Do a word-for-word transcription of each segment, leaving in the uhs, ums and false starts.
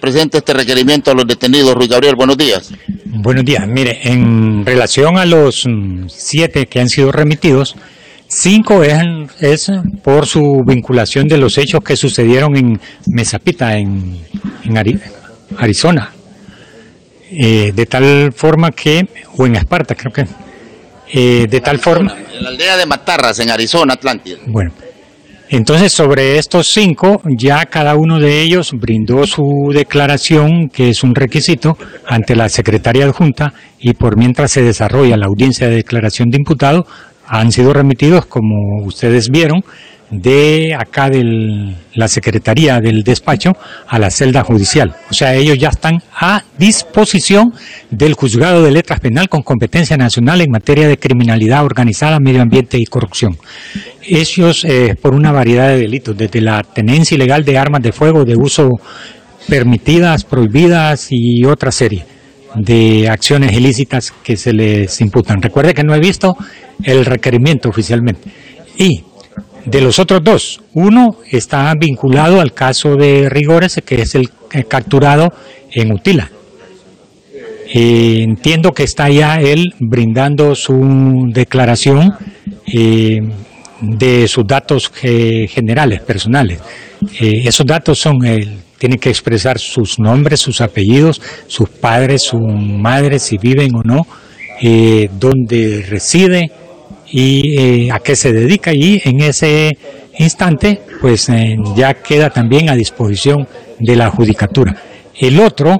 presenta este requerimiento a los detenidos. Ruiz Gabriel, buenos días. Buenos días. Mire, en relación a los mm, siete que han sido remitidos, cinco es, es por su vinculación de los hechos que sucedieron en Mesapita, en, en Ari, Arizona. Eh, de tal forma que, o en Esparta creo que, eh, de tal Arizona, forma... en la aldea de Matarras, en Arizona, Atlántida. Bueno, entonces sobre estos cinco, ya cada uno de ellos brindó su declaración, que es un requisito, ante la Secretaría Adjunta, y por mientras se desarrolla la audiencia de declaración de imputado, han sido remitidos, como ustedes vieron, de acá de la Secretaría del Despacho a la celda judicial. O sea, ellos ya están a disposición del Juzgado de Letras Penal con competencia nacional en materia de criminalidad organizada, medio ambiente y corrupción. Ellos, eh, por una variedad de delitos, desde la tenencia ilegal de armas de fuego de uso permitidas, prohibidas y otra serie de acciones ilícitas que se les imputan. Recuerde que no he visto el requerimiento oficialmente. Y de los otros dos, uno está vinculado al caso de Rigores, que es el capturado en Utila. Eh, entiendo que está ya él brindando su declaración eh, de sus datos eh, generales, personales. Eh, esos datos son, eh, tienen que expresar sus nombres, sus apellidos, sus padres, su madre, si viven o no, eh, dónde reside y eh, a qué se dedica, y en ese instante pues eh, ya queda también a disposición de la judicatura. El otro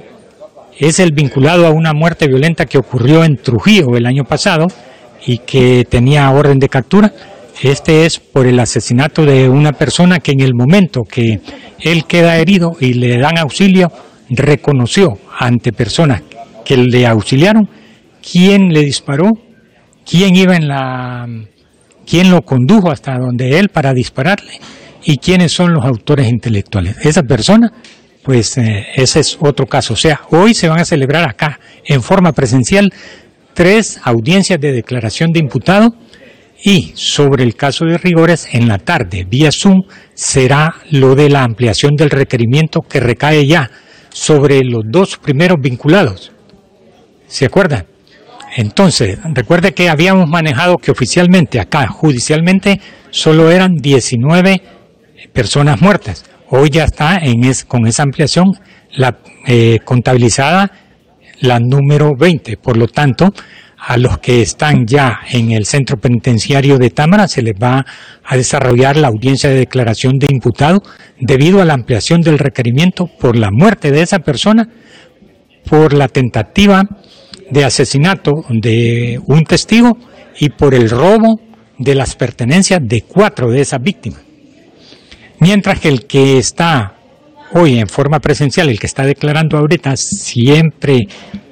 es el vinculado a una muerte violenta que ocurrió en Trujillo el año pasado y que tenía orden de captura. Este es por el asesinato de una persona que en el momento que él queda herido y le dan auxilio, reconoció ante personas que le auxiliaron quién le disparó, quién iba en la, quién lo condujo hasta donde él para dispararle y quiénes son los autores intelectuales. Esa persona, pues eh, ese es otro caso. O sea, hoy se van a celebrar acá en forma presencial tres audiencias de declaración de imputado, y sobre el caso de Rigores en la tarde vía Zoom será lo de la ampliación del requerimiento que recae ya sobre los dos primeros vinculados. ¿Se acuerdan? Entonces, recuerde que habíamos manejado que oficialmente acá, judicialmente, solo eran diecinueve personas muertas. Hoy ya está en es, con esa ampliación la eh, contabilizada la número veinte. Por lo tanto, a los que están ya en el centro penitenciario de Támara se les va a desarrollar la audiencia de declaración de imputado debido a la ampliación del requerimiento por la muerte de esa persona, por la tentativa de asesinato de un testigo y por el robo de las pertenencias de cuatro de esas víctimas. Mientras que el que está hoy en forma presencial, el que está declarando ahorita siempre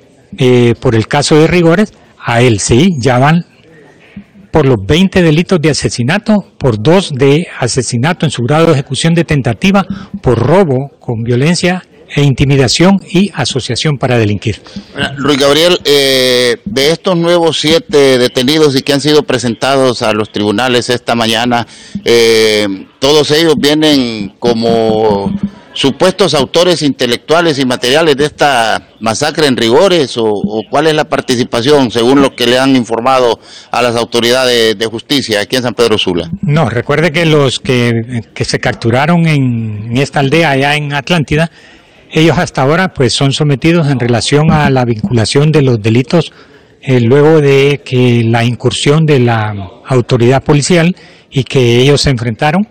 eh, por el caso de Rigores, a él sí, ya van por los veinte delitos de asesinato, por dos de asesinato en su grado de ejecución de tentativa, por robo con violencia e intimidación y asociación para delinquir. Ruiz Gabriel, eh, de estos nuevos siete detenidos y que han sido presentados a los tribunales esta mañana, eh, todos ellos vienen como supuestos autores intelectuales y materiales de esta masacre en Rigores, o, o cuál es la participación según lo que le han informado a las autoridades de justicia aquí en San Pedro Sula. No, recuerde que los que, que se capturaron en, en esta aldea allá en Atlántida, ellos hasta ahora pues son sometidos en relación a la vinculación de los delitos eh, luego de que la incursión de la autoridad policial y que ellos se enfrentaron.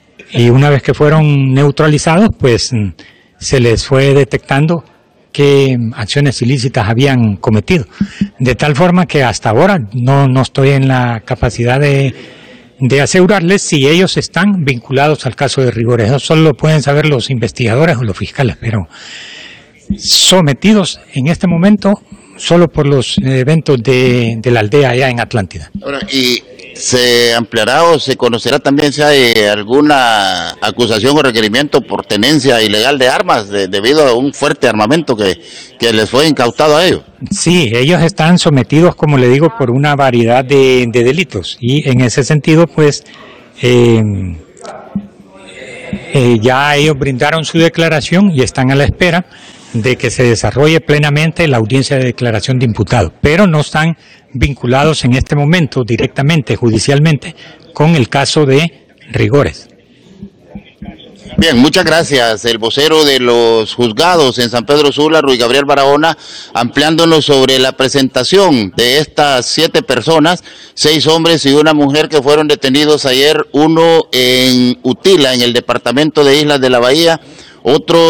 Y una vez que fueron neutralizados, pues se les fue detectando qué acciones ilícitas habían cometido. De tal forma que hasta ahora no, no estoy en la capacidad de, de asegurarles si ellos están vinculados al caso de Rigores. Eso solo lo pueden saber los investigadores o los fiscales, pero sometidos en este momento solo por los eventos de, de la aldea allá en Atlántida. Ahora, y ¿se ampliará o se conocerá también si hay alguna acusación o requerimiento por tenencia ilegal de armas de, debido a un fuerte armamento que, que les fue incautado a ellos? Sí, ellos están sometidos, como le digo, por una variedad de, de delitos y en ese sentido, pues, eh, Eh, ya ellos brindaron su declaración y están a la espera de que se desarrolle plenamente la audiencia de declaración de imputados, pero no están vinculados en este momento directamente, judicialmente, con el caso de Rigores. Bien, muchas gracias. El vocero de los juzgados en San Pedro Sula, Ruiz Gabriel Barahona, ampliándonos sobre la presentación de estas siete personas, seis hombres y una mujer que fueron detenidos ayer, uno en Utila, en el departamento de Islas de la Bahía, otro